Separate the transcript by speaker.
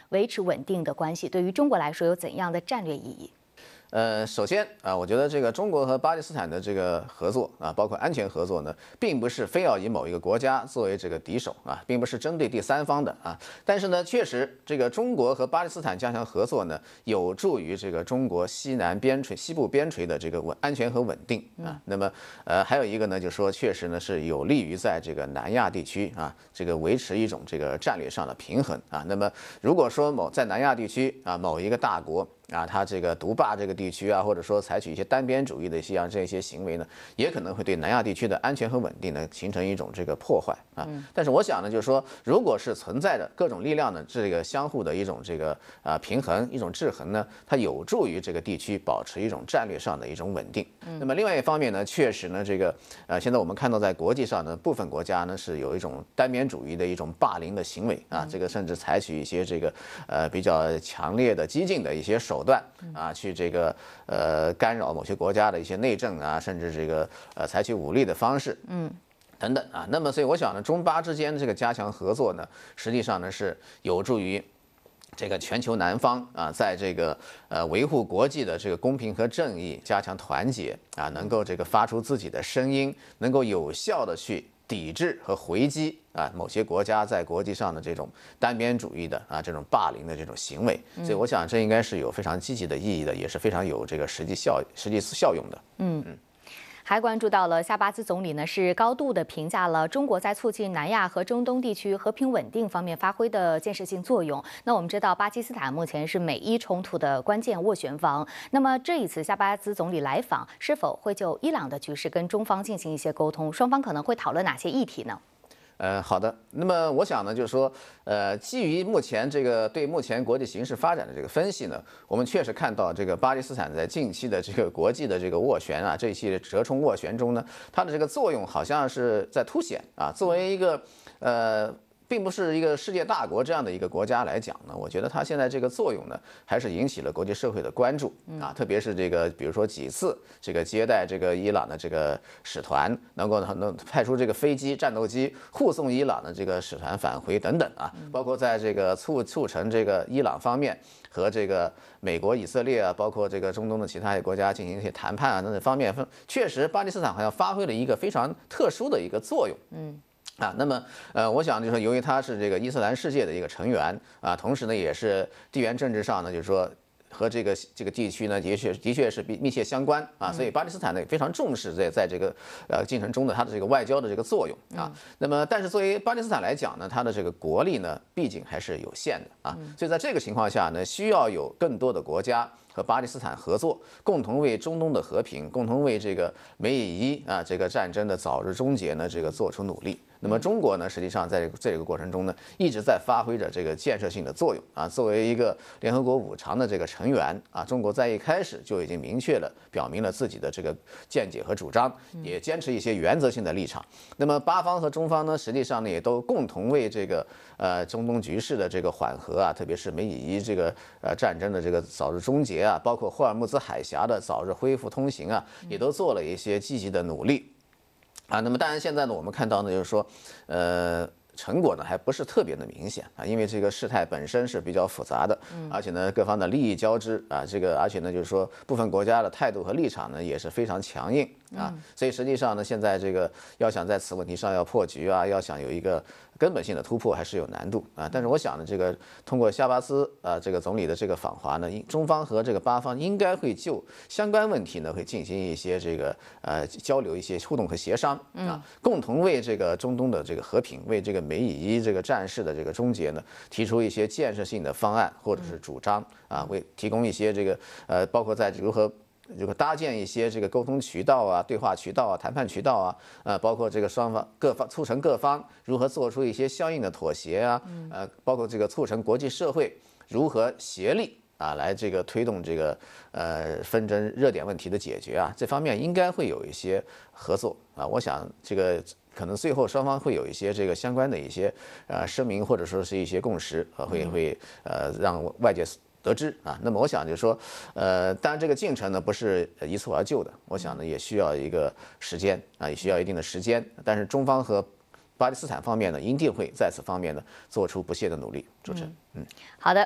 Speaker 1: 维持稳定的关系，对于中国来说有怎样的战略意义？
Speaker 2: 首先啊，我觉得这个中国和巴基斯坦的这个合作啊，包括安全合作呢，并不是非要以某一个国家作为这个敌手啊，并不是针对第三方的啊。但是呢，确实这个中国和巴基斯坦加强合作呢，有助于这个中国西部边陲的这个安全和稳定啊。那么还有一个呢，就是说确实呢是有利于在这个南亚地区啊，这个维持一种这个战略上的平衡啊。那么如果说在南亚地区啊某一个大国啊，他这个独霸这个地区啊，或者说采取一些单边主义的这些行为呢，也可能会对南亚地区的安全和稳定呢形成一种这个破坏啊。但是我想呢，就是说，如果是存在着各种力量的这个相互的一种这个平衡、一种制衡呢，它有助于这个地区保持一种战略上的一种稳定。那么另外一方面呢，确实呢，这个现在我们看到在国际上呢，部分国家呢是有一种单边主义的一种霸凌的行为啊，这个甚至采取一些这个比较强烈的激进的一些手段啊，去这个干扰某些国家的一些内政啊，甚至这个采取武力的方式，等等啊。那么所以我想呢，中巴之间这个加强合作呢，实际上呢是有助于这个全球南方啊，在这个维护国际的这个公平和正义，加强团结啊，能够这个发出自己的声音，能够有效的去抵制和回击啊某些国家在国际上的这种单边主义的啊这种霸凌的这种行为，所以我想这应该是有非常积极的意义的，也是非常有这个实际效用的。
Speaker 1: 还关注到了夏巴兹总理呢，是高度的评价了中国在促进南亚和中东地区和平稳定方面发挥的建设性作用。那我们知道，巴基斯坦目前是美伊冲突的关键斡旋方。那么这一次夏巴兹总理来访，是否会就伊朗的局势跟中方进行一些沟通？双方可能会讨论哪些议题呢？
Speaker 2: 好的。那么我想呢，就是说，基于目前这个对目前国际形势发展的这个分析呢，我们确实看到这个巴基斯坦在近期的这个国际的这个斡旋啊，这一系列折冲斡旋中呢，它的这个作用好像是在凸显啊，作为一个并不是一个世界大国这样的一个国家来讲呢，我觉得它现在这个作用呢，还是引起了国际社会的关注啊，特别是这个比如说几次这个接待这个伊朗的这个使团，能派出这个飞机、战斗机护送伊朗的这个使团返回等等啊，包括在这个促成这个伊朗方面和这个美国、以色列啊，包括这个中东的其他国家进行一些谈判啊等等方面，确实巴基斯坦好像发挥了一个非常特殊的一个作用。那么我想就是说，由于它是这个伊斯兰世界的一个成员啊，同时呢也是地缘政治上呢，就是说和这个地区呢，的确是密切相关啊，所以巴基斯坦呢也非常重视在这个进程中的它的这个外交的这个作用啊。那么，但是作为巴基斯坦来讲呢，它的这个国力呢，毕竟还是有限的啊，所以在这个情况下呢，需要有更多的国家和巴基斯坦合作，共同为中东的和平，共同为这个美以伊啊这个战争的早日终结呢，这个做出努力。那么中国呢，实际上在这个过程中呢，一直在发挥着这个建设性的作用啊。作为一个联合国5常的这个成员啊，中国在一开始就已经明确了表明了自己的这个见解和主张，也坚持一些原则性的立场。那么巴方和中方呢，实际上呢也都共同为这个中东局势的这个缓和啊，特别是美以伊这个战争的这个早日终结啊，包括霍尔木兹海峡的早日恢复通行啊，也都做了一些积极的努力。那么当然现在呢，我们看到呢，就是说，成果呢还不是特别的明显啊，因为这个事态本身是比较复杂的，而且呢各方的利益交织啊，而且呢就是说部分国家的态度和立场呢也是非常强硬啊，所以实际上呢现在这个要想在此问题上要破局啊，要想有一个根本性的突破还是有难度啊。但是我想呢，这个通过夏巴兹这个总理的这个访华呢，中方和这个巴方应该会就相关问题呢会进行一些这个交流、一些互动和协商啊，共同为这个中东的这个和平，为这个美以伊这个战事的这个终结呢，提出一些建设性的方案或者是主张啊，为提供一些这个包括在如何搭建一些这个沟通渠道啊、对话渠道啊、谈判渠道啊，包括这个各方促成各方如何做出一些相应的妥协啊，包括这个促成国际社会如何协力啊，来这个推动这个纷争热点问题的解决啊，这方面应该会有一些合作啊。我想这个可能最后双方会有一些这个相关的一些声明或者说是一些共识会让外界得知啊。那么我想就是说，当然这个进程呢不是一蹴而就的，我想呢也需要一个时间啊，也需要一定的时间。但是中方和巴基斯坦方面呢，一定会在此方面呢做出不懈的努力。主持人，
Speaker 1: 好的。